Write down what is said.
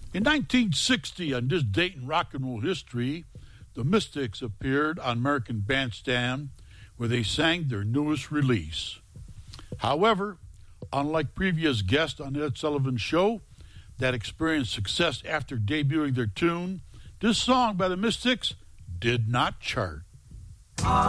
In 1960, on this date in rock and roll history, the Mystics appeared on American Bandstand, where they sang their newest release. However, unlike previous guests on the Ed Sullivan Show that experienced success after debuting their tune, this song by the Mystics did not chart. I